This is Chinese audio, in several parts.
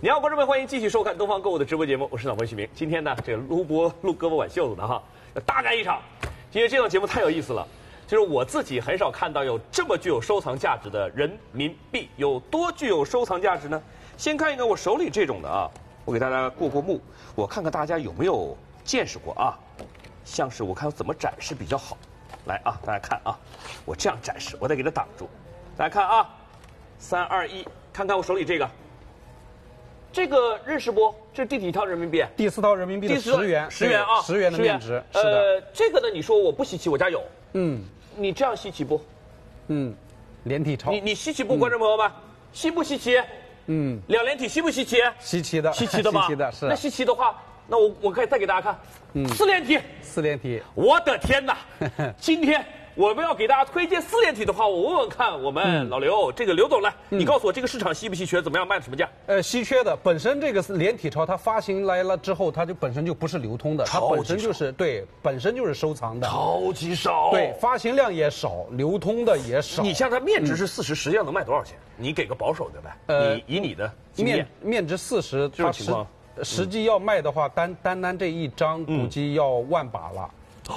你好，观众们，欢迎继续收看东方购物的直播节目，我是导播徐明。今天呢，这个录胳膊挽袖子的哈，要大干一场。因为这档节目太有意思了，就是我自己很少看到有这么具有收藏价值的人民币，有多具有收藏价值呢？先看一个我手里这种的啊，我给大家过目，我看看大家有没有见识过啊？像是我看怎么展示比较好。来啊，大家看啊，我这样展示，我得给它挡住。大家看啊，3、2、1，看看我手里这个。这个认识不？这是第几套人民币？ 第4套人民币的10元 ，10元啊 ，10元的面值。是的， 这个呢，你说我不稀奇，我家有。你这样稀奇不？ 连体钞。 你稀奇不？观众朋友们，稀不稀奇？两连体稀不稀奇？ 稀奇的， 稀奇的吧？ 稀奇的是。 那稀奇的话，那我可以再给大家看，4连体。 4连体。 我的天哪！今天我们要给大家推荐4连体的话，我问问看，我们老刘，这个刘总来，你告诉我这个市场稀不稀缺？怎么样卖的什么价？ 稀缺的，本身这个连体钞它发行来了之后，它就本身就不是流通的，它本身就是本身就是收藏的， 超级少。 对，发行量也少，流通的也少。 你像它面值是40，实际上能卖多少钱？你给个保守的呗。以你的经验， 面值40， 这种情况， 实际要卖的话，单这一张估计要万把了。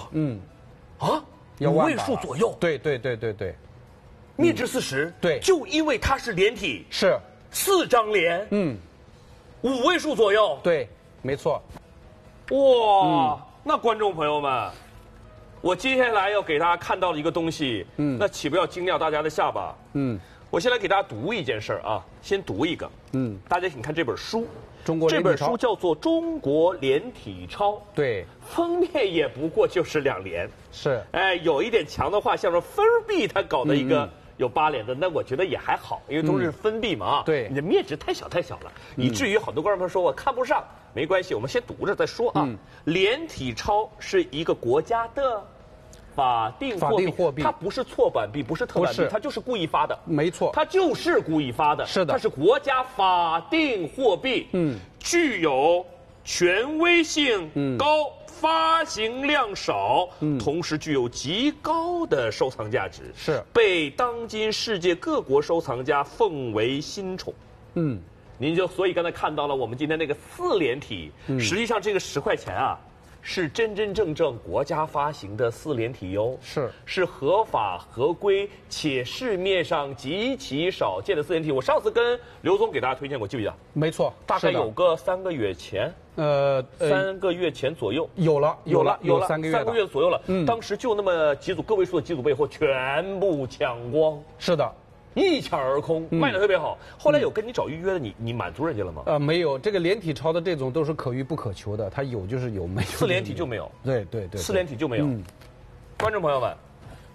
要5位数左右。 对。 面值40， 对， 就因为它是连体， 是 4张连，5位数左右。 对，没错。 哇，那观众朋友们，我接下来要给大家看到的一个东西，那岂不要惊掉大家的下巴？我先来给大家读一件事儿啊，先读一个，大家请看这本书。这本书叫做《中国连体钞》， 对， 封面也不过就是2连， 是， 有一点强的话，像是分币，它搞的一个有8连的，那我觉得也还好，因为都是分币嘛， 对， 你的面值太小了，以至于好多观众朋友说我看不上，没关系，我们先读着再说啊。连体钞是一个国家的法定货币，它不是错版币，不是特版币，它就是故意发的， 没错， 它就是故意发的， 是的， 它是国家法定货币，具有权威性高、发行量少，同时具有极高的收藏价值， 是被当今世界各国收藏家奉为新宠。您就所以刚才看到了我们今天那个4连体，实际上这个10块钱啊。是真正国家发行的4连体哟，是合法合规且市面上极其少见的4连体。我上次跟刘总给大家推荐过，记不记得？ 没错， 大概有个3个月前，3个月前左右，有3个月左右了。当时就那么几组个位数的几组背后全部抢光， 是的。 一抢而空，卖得特别好。后来有跟你找预约的，你满足人家了吗？ 没有，这个连体钞的这种都是可遇不可求的，它有就是有，没有 4连体就没有。 对 ，4连体就没有。观众朋友们，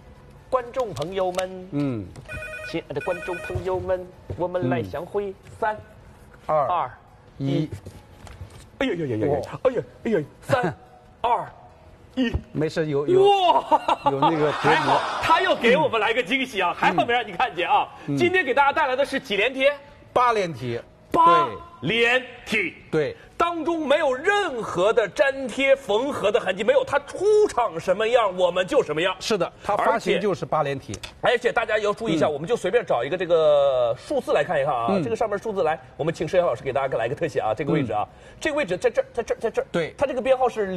亲爱的观众朋友们，我们来相会，3、2、1。哎呀，3、2、1， 没事，有那个还好，他又给我们来个惊喜啊！还好没让你看见啊！今天给大家带来的是几连体 ？8连体 ，8连体， 对， 当中没有任何的粘贴缝合的痕迹，没有它出厂什么样，我们就什么样。 是的，它发行就是8连体。 而且大家要注意一下，我们就随便找一个这个数字来看一看啊。这个上面数字来，我们请石阳老师给大家来个特写啊。这个位置啊，这个位置在这儿。 对， 它这个编号是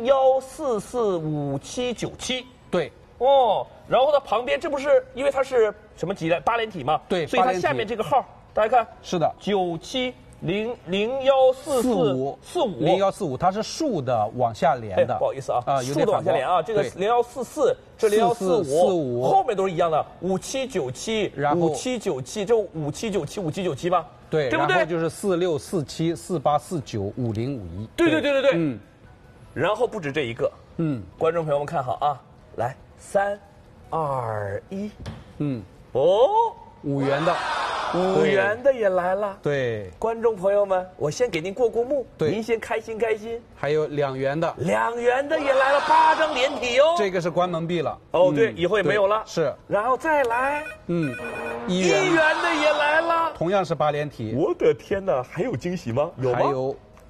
01445797。 对。 然后它旁边这不是因为它是什么级的8连体吗？ 对， 所以它下面这个号，大家看， 是的 ，97014445， 它是竖的往下连的。 不好意思啊，竖的往下连啊。这个0144，这0145，后面都是一样的，5797， 然后 5797，这5797吧？ 对， 对不对？ 然后就是464748495051。 对。然后不止这一个，观众朋友们看好啊，来，3、2、1， 5元的 ，5元的也来了。 对， 观众朋友们，我先给您过目， 对， 您先开心。 还有2元的 ，2元的也来了，8张连体哟。 这个是关门币了。 对，以后也没有了。 是， 然后再来 ，1 元的也来了， 同样是8连体。 我的天哪，还有惊喜吗？有吗？ 还有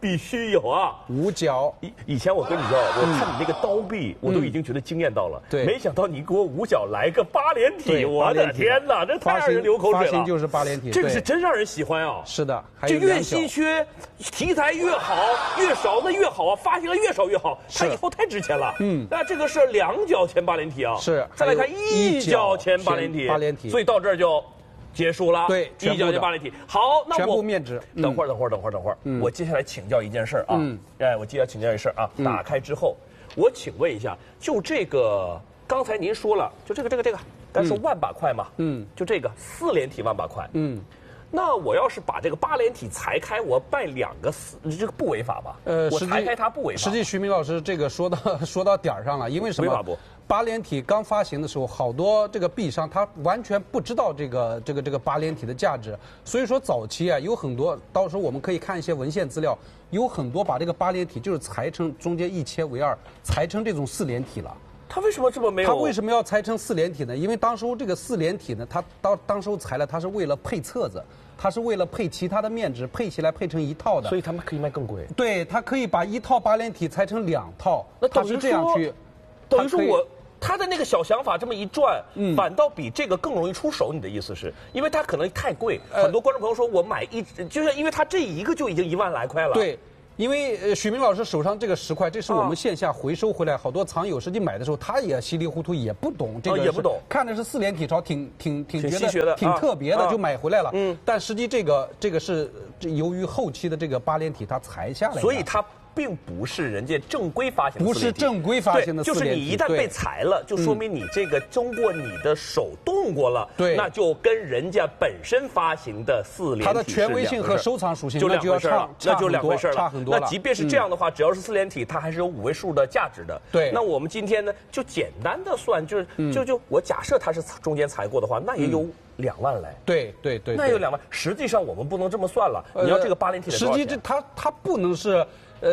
必须有啊。 五角， 以前我跟你说，我看你那个刀臂，我都已经觉得惊艳到了。 对， 没想到你给我五角来个八连体，我的天哪，这太让人流口水了。 发型就是八连体， 这个是真让人喜欢啊。 是的， 这越稀缺，题材越好，越少那越好啊，发行的越少越好，它以后太值钱了。那这个是2角钱八连体啊。 是， 再来看1角钱八连体， 八连体， 所以到这儿就结束了。 对 ，1角钱八连体。好，那我全部面值。 等会儿，我接下来请教一件事啊。我接下来请教一件事啊。打开之后，我请问一下，就这个，刚才您说了，就这个，刚说万把块嘛。就这个4连体万把块。那我要是把这个8连体裁开，我卖2个这个不违法吧？我裁开它不违法。 实际徐明老师这个说到点儿上了，因为什么？ 违法不 ？8连体刚发行的时候，好多这个币商他完全不知道这个8连体的价值，所以说早期啊有很多，到时候我们可以看一些文献资料，有很多把这个8连体就是裁成中间一切为2，裁成这种4连体了。 他为什么这么没有？ 他为什么要裁成4连体呢？因为当时这个4连体呢，他当时裁了，他是为了配册子，他是为了配其他的面值，配起来配成一套的。 所以他们可以卖更贵。 对，他可以把一套8连体裁成2套， 那他是这样去。 等于说他的那个小想法这么一转，反倒比这个更容易出手。你的意思是，因为它可能太贵，很多观众朋友说我买就是因为它这一个就已经1万来块了。 对。因为许明老师手上这个10块，这是我们线下回收回来，好多藏友实际买的时候，他也稀里糊涂也不懂这个， 也不懂， 看的是4连体钞，挺觉得挺特别的，就买回来了。但实际这个是由于后期的这个8连体它裁下来的， 所以它并不是人家正规发行的4连体， 不是正规发行的4连体， 就是你一旦被裁了，就说明你这个经过你的手动过了， 对， 那就跟人家本身发行的4连体它的权威性和收藏属性就2回事了，那就2回事了， 差很多了。 那即便是这样的话，只要是4连体，它还是有5位数的价值的。 对， 那我们今天呢，就简单的算，就我假设它是中间裁过的话，那也有2万来。 对， 那有2万。实际上我们不能这么算了，你要这个8连体的多少钱？ 实际它不能是。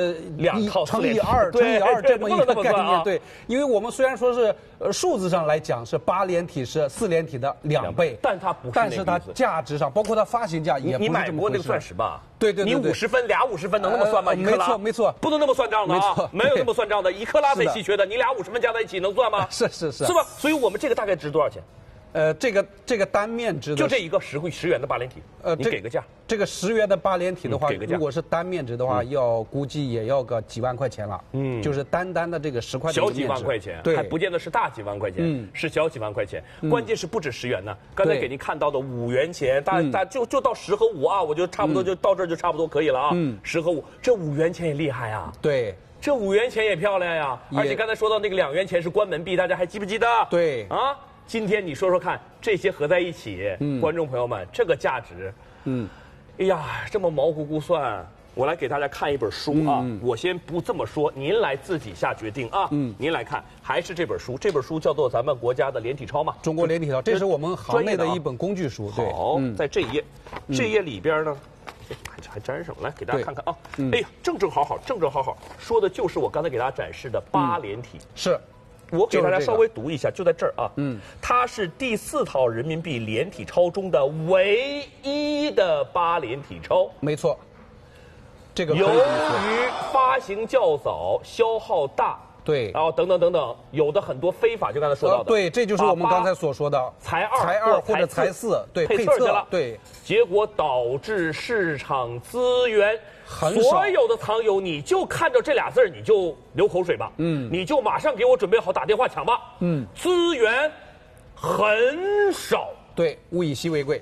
2套乘以2这么一个概念，对，因为我们虽然说是数字上来讲是8连体是4连体的2倍， 但它不是， 但是它价值上，包括它发行价也不是这么回事。 你买过那个钻石吧？ 对， 你50分俩50分能那么算吗？1克拉没错， 不能那么算账的啊，没有那么算账的，1克拉最稀缺的，你俩50分加在一起能算吗？ 是吧？所以我们这个大概值多少钱？ 这个单面值的就这一个10元的8连体，你给个价。 这个10元的8连体的话， 如果是单面值的话，估计也要个几万块钱了。就是单的这个10块小几万块钱， 对， 还不见得是大几万块钱，是小几万块钱。关键是不止10元呢。刚才给您看到的5元钱，大就到10和5啊，我就差不多就到这儿就差不多可以了啊。10和5，这5元钱也厉害啊。 对。 这5元钱也漂亮呀，而且刚才说到那个2元钱是关门币，大家还记不记得？ 对。 啊。今天你说说看，这些合在一起，观众朋友们，这个价值，哎呀，这么毛乎乎算，我来给大家看一本书啊。我先不这么说，您来自己下决定啊。您来看，还是这本书，这本书叫做咱们国家的连体钞嘛， 中国连体钞，这是我们行内的一本工具书。 好，在这一页，这页里边呢，还沾上，来给大家看看啊。哎呀，正好，说的就是我刚才给大家展示的8连体。 是。 我给大家稍微读一下，就在这儿啊。它是第4套人民币连体钞中的唯一的8连体钞。 没错。这个由于发行较早，消耗大， 对， 然后等等，有的很多非法，就刚才说到的。 对，这就是我们刚才所说的裁2 或者裁4，对， 配册去了。 对， 结果导致市场资源。所有的藏友，你就看着这俩字你就流口水吧。你就马上给我准备好打电话抢吧。资源很少。 对，物以稀为贵。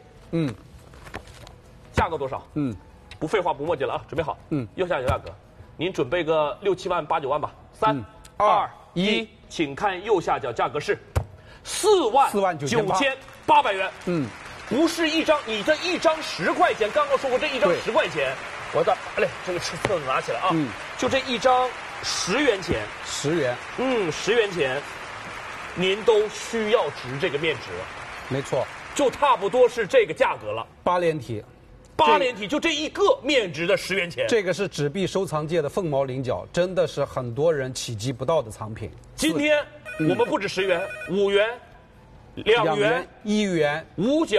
价格多少？不废话不墨迹了啊，准备好。右下角价格，您准备个6、7万、8、9万吧。3、2、1，请看右下角价格是4万9800元。不是一张，你这一张10块钱，刚刚说过这一张10块钱。我的，这个册子拿起来啊！就这一张10元钱 ，10元 ，10元钱，您都需要值这个面值， 没错， 就差不多是这个价格了。 8连体 ，8连体就这一个面值的10元钱， 这个是纸币收藏界的凤毛麟角，真的是很多人企及不到的藏品。 今天我们不止10元、5元、2元、 1元、 5角、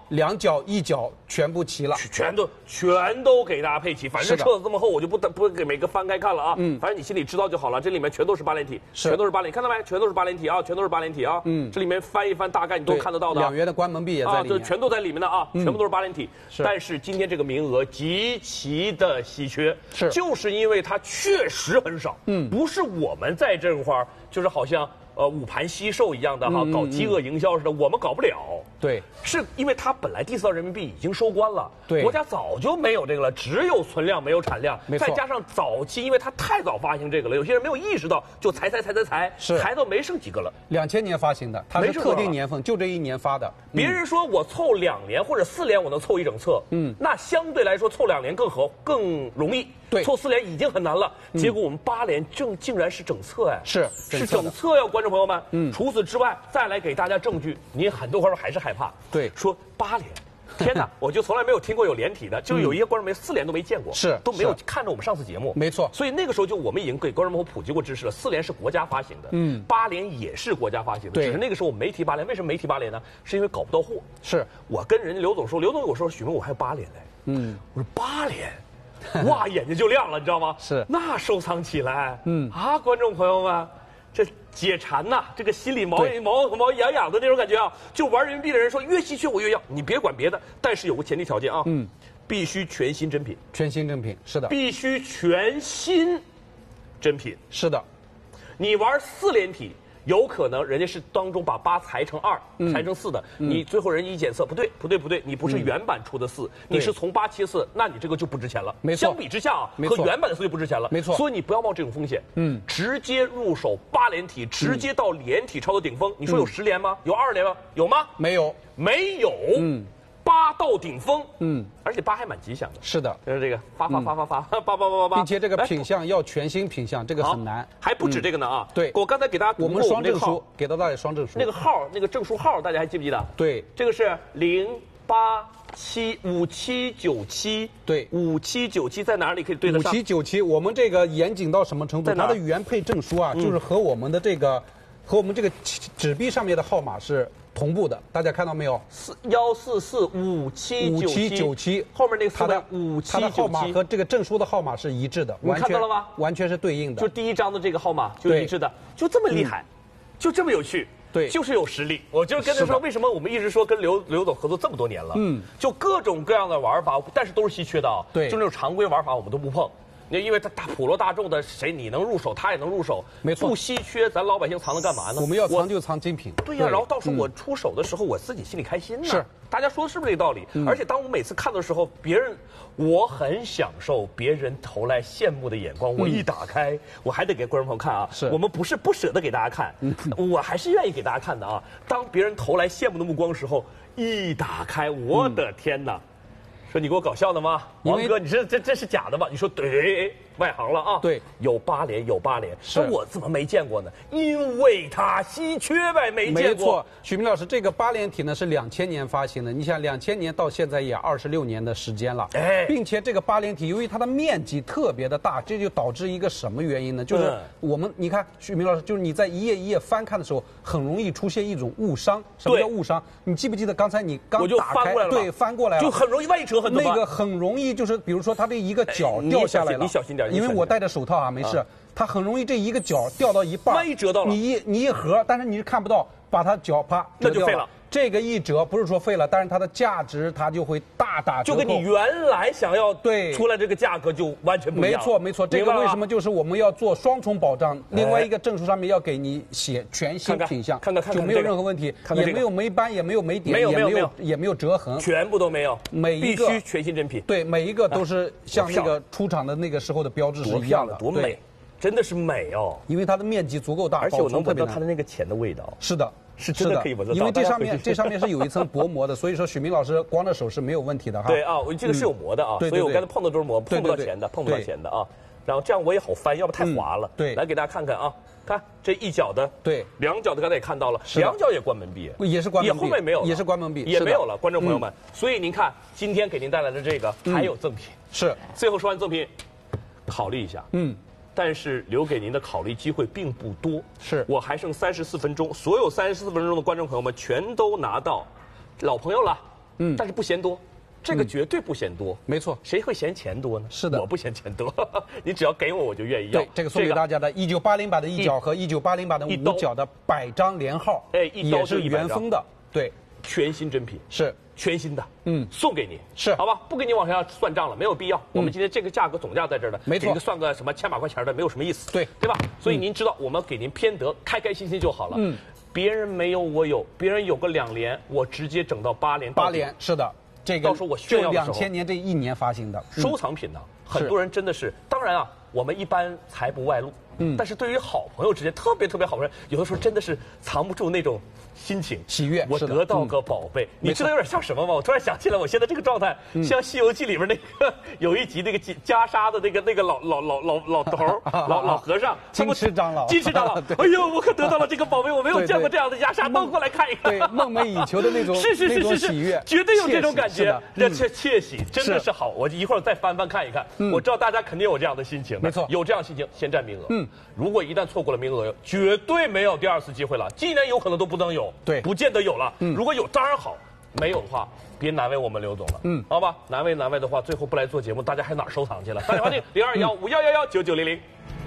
2角1角全部齐了， 全都给大家配齐。反正册子这么厚，我就不给每个翻开看了啊。反正你心里知道就好了。这里面全都是8连体，全都是8连，看到没？全都是8连体啊，全都是8连体啊。这里面翻一翻，大概你都看得到的。 2元的关门币也在里面， 这全都在里面的啊，全部都是8连体。但是今天这个名额极其的稀缺，就是因为它确实很少。不是我们在这块儿，就是好像捂盘惜售一样的哈，搞饥饿营销似的，我们搞不了。 对， 是因为它本来第4道人民币已经收官了， 对， 国家早就没有这个了，只有存量没有产量， 没错。 再加上早期，因为它太早发行这个了，有些人没有意识到，就裁到没剩几个了。 2000年发行的，它是特定年份，就这1年发的。 别人说我凑2年或者4年我能凑一整册，那相对来说凑2年更容易。 对， 凑4年已经很难了，结果我们8连竟然是整册哎， 是整册呀，观众朋友们。除此之外，再来给大家证据，你很多观众还是害怕， 对， 说8连。天哪！我就从来没有听过有连体的，就有一些观众4连都没见过，都没有看着我们上次节目。 没错， 所以那个时候就我们已经给观众朋友普及过知识了。4连是国家发行的，8连也是国家发行的，只是那个时候我们没提8连。为什么没提8连呢？是因为搞不到货。 是我跟人家刘总说，刘总有时候许明我还有8连嘞，我说8连，哇，眼睛就亮了，你知道吗？ 是那收藏起来，观众朋友们。这解馋呐，这个心里毛痒痒的那种感觉啊！就玩人民币的人说越稀缺我越要，你别管别的，但是有个前提条件啊，必须全新真品。 全新真品是的， 必须全新真品是的。 你玩4连体，有可能人家是当中把8裁成2，裁成4的，你最后人一检测不对，你不是原版出的4，你是从8切4，那你这个就不值钱了。 没错， 相比之下啊，和原版的4就不值钱了。 没错， 所以你不要冒这种风险，直接入手8连体，直接到连体超的顶峰。你说有10连吗？有2连吗？有吗？ 没有。 8到顶峰，而且8还蛮吉祥的。 是的， 就是这个发， 并且这个品相要全新品相，这个很难。 还不止这个呢啊！ 对， 我刚才给大家我们双证书给到大家双证书， 那个号那个证书号大家还记不记得？ 对， 这个是0875797，对，5797在哪里可以对得上 ？5797，我们这个严谨到什么程度？它的原配证书啊，就是和我们这个纸币上面的号码是同步的，大家看到没有 ？1445797，后面那个4位5797， 它的号码和这个证书的号码是一致的， 你看到了吗？ 完全是对应的。 就第1张的这个号码就是一致的，就这么厉害，就这么有趣。 对， 就是有实力。我就跟他说，为什么我们一直说跟刘总合作这么多年了？就各种各样的玩法，但是都是稀缺的啊。 对， 就那种常规玩法我们都不碰。因为它普罗大众的你能入手，他也能入手， 没错， 不稀缺，咱老百姓藏它干嘛呢？ 我们要藏就藏精品。 对呀，然后到时候我出手的时候，我自己心里开心呢。 是， 大家说的是不是这个道理？而且当我每次看的时候，我很享受别人投来羡慕的眼光。我一打开，我还得给观众朋友看啊。 是， 我们不是不舍得给大家看，我还是愿意给大家看的啊。当别人投来羡慕的目光的时候，一打开，我的天哪！ 说你给我搞笑的吗？王哥，你这是假的吧？你说对，外行了啊。 对， 有8连，有8连。那我怎么没见过呢？因为它稀缺呗，没见过。 没错，许明老师，这个8连体呢是2000年发行的，你想2000年到现在也26年的时间了，并且这个8连体由于它的面积特别的大，这就导致一个什么原因呢？就是你看许明老师，就是你在一页一页翻看的时候，很容易出现一种误伤。什么叫误伤？你记不记得刚才你刚打开，对，翻过来了， 就很容易万一折痕。 那个很容易，就是比如说它这一个角掉下来了， 你小心点， 因为我戴着手套啊，没事。它很容易这一个角掉到一半， 万一折到了， 你一合，但是你是看不到，把它角啪那就废了。 这个一折不是说废了，但是它的价值它就会大打折扣， 就跟你原来想要出来这个价格就完全不一样。 没错，这个为什么就是我们要做双重保障？另外一个证书上面要给你写全新品相， 看就没有任何问题，也没有霉斑，也没有霉点，也没有折痕， 全部都没有， 每一个必须全新真品。 对，每一个都是像那个出厂的那个时候的标志是一样的， 多美，真的是美哦！ 因为它的面积足够大， 而且我能闻到它的那个钱的味道。 是的。 是真的可以闻得到， 因为这上面是有一层薄膜的，所以说许明老师光着手是没有问题的哈。 对啊，我这个是有膜的啊，所以我刚才碰的都是膜，碰不到钱的，碰不到钱的啊。然后这样我也好翻，要不太滑了。 对， 来给大家看看啊，看这一角的， 对 ，2角的刚才也看到了，2角也关门闭， 也是关门闭， 后面没有， 也是关门闭， 也没有了，观众朋友们。所以您看，今天给您带来的这个还有赠品， 是最后说完赠品，考虑一下，但是留给您的考虑机会并不多。 是我还剩34分钟，所有34分钟的观众朋友们全都拿到，老朋友了， 但是不嫌多。这个绝对不嫌多， 没错， 谁会嫌钱多呢？ 是的， 我不嫌钱多，你只要给我就愿意要。 对，这个送给大家的1980版的一角和1980版的5角的100张连号， 也是原封的，对， 全新真品， 是全新的，送给你， 是好吧？不给你往下算账了，没有必要。我们今天这个价格总价在这儿的， 没错， 给你算个什么千把块钱的，没有什么意思， 对吧？所以您知道，我们给您偏得，开开心心就好了。别人没有我有，别人有个2连，我直接整到8连。 8连是的。这个到时候我炫耀的时候 2000年这1年发行的收藏品呢，很多人真的是，当然啊，我们一般财不外露，但是对于好朋友之间，特别好朋友，有的时候真的是藏不住那种心情喜悦。 我得到个宝贝，你知道有点像什么吗？我突然想起来，我现在这个状态像《西游记》里面那个有一集那个袈裟的那个老头老和尚， 金翅长老， 哎呦，我可得到了这个宝贝，我没有见过这样的袈裟，都过来看一看， 对，梦寐以求的那种是喜悦， 绝对有这种感觉，这窃喜，真的是好。我一会儿再翻看一看，我知道大家肯定有这样的心情， 没错， 有这样心情先占名额，如果一旦错过了名额，绝对没有第2次机会了，今年有可能都不能有， 对， 不见得有了。如果有当然好，没有的话别难为我们刘总了，好吧？难为的话，最后不来做节目，大家还哪儿收藏去了？大家欢迎0215119900。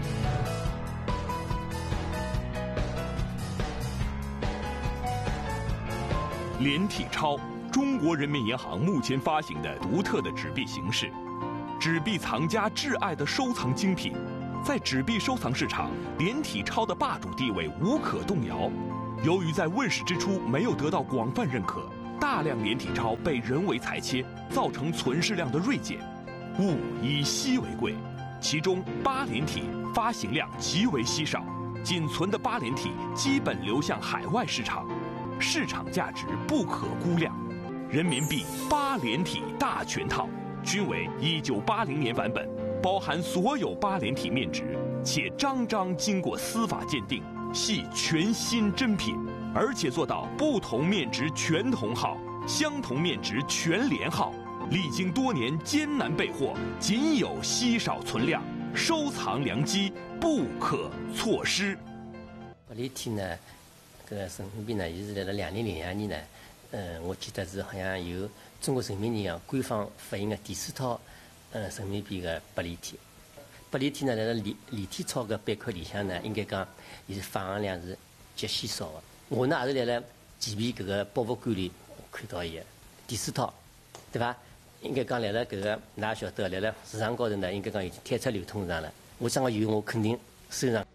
联体钞，中国人民银行目前发行的独特的纸币形式，纸币藏家挚爱的收藏精品，在纸币收藏市场，联体钞的霸主地位无可动摇。由于在问世之初没有得到广泛认可，大量联体钞被人为裁切，造成存世量的锐减。物以稀为贵，其中8连体发行量极为稀少，仅存的8连体基本流向海外市场，市场价值不可估量。人民币8连体大全套均为1980年版本，包含所有8连体面值，且张张经过司法鉴定，系全新真品，而且做到不同面值全铜号，相同面值全连号，历经多年艰难备货，仅有稀少存量，收藏良机不可错失。 8连体呢，搿个人民币呢，也是在2002年呢，我记得是好像有中国人民银行官方发行的第4套人民币的8连体。8连体呢，在连体钞个板块里向呢，应该讲也是发行量是极稀少的。我呢也是在前面搿个博物馆里看到伊个第4套，对伐？应该讲来了搿个，㑚晓得，来了市场高头呢，应该讲已经推出流通上了。我正好有，我肯定收藏。